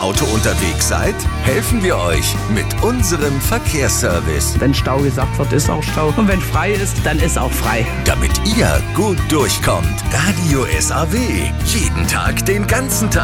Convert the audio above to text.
Auto unterwegs seid? Helfen wir euch mit unserem Verkehrsservice. Wenn Stau gesagt wird, ist auch Stau. Und wenn frei ist, dann ist auch frei. Damit ihr gut durchkommt. Radio SAW. Jeden Tag, den ganzen Tag.